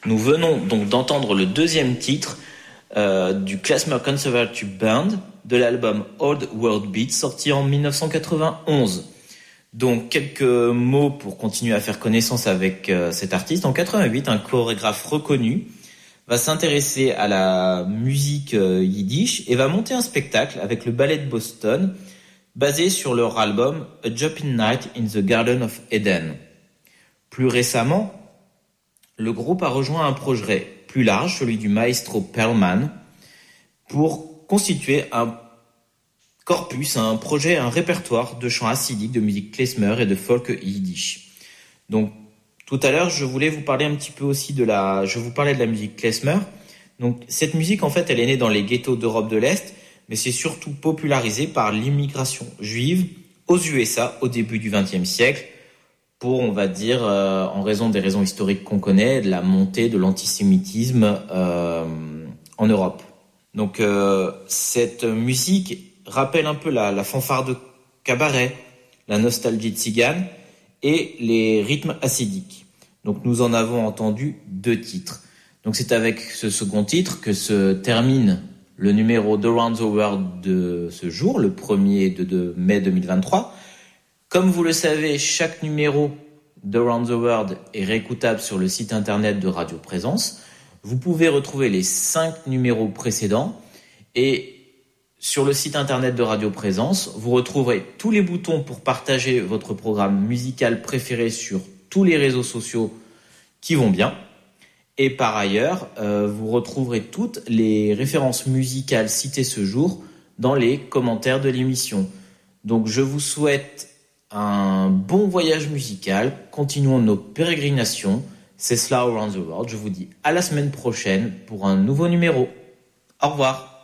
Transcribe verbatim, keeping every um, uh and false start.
Nous venons donc d'entendre le deuxième titre euh, du Klezmer Conservative Band de l'album Old World Beat sorti en dix-neuf cent quatre-vingt-onze. Donc quelques mots pour continuer à faire connaissance avec euh, cet artiste. En quatre-vingt-huit, un chorégraphe reconnu va s'intéresser à la musique euh, yiddish et va monter un spectacle avec le Ballet de Boston basé sur leur album A Jumping Night in the Garden of Eden. Plus récemment, le groupe a rejoint un projet plus large, celui du maestro Perlman, pour constituer un corpus, un projet, un répertoire de chants hassidiques, de musique klezmer et de folk yiddish. Donc, tout à l'heure, je voulais vous parler un petit peu aussi de la, je vous parlais de la musique klezmer. Donc, cette musique, en fait, elle est née dans les ghettos d'Europe de l'Est, mais c'est surtout popularisé par l'immigration juive aux U S A au début du vingtième siècle, pour, on va dire, euh, en raison des raisons historiques qu'on connaît, de la montée de l'antisémitisme euh, en Europe. Donc, euh, cette musique rappelle un peu la, la fanfare de cabaret, la nostalgie de tzigane et les rythmes hassidiques. Donc, nous en avons entendu deux titres. Donc, c'est avec ce second titre que se termine le numéro d'Around the World de ce jour, le premier de, de mai deux mille vingt-trois. Comme vous le savez, chaque numéro d'Around the World est réécoutable sur le site internet de Radio Présence. Vous pouvez retrouver les cinq numéros précédents et sur le site internet de Radio Présence, vous retrouverez tous les boutons pour partager votre programme musical préféré sur tous les réseaux sociaux qui vont bien. Et par ailleurs, euh, vous retrouverez toutes les références musicales citées ce jour dans les commentaires de l'émission. Donc je vous souhaite un bon voyage musical, continuons nos pérégrinations, c'est cela Around the World. Je vous dis à la semaine prochaine pour un nouveau numéro. Au revoir.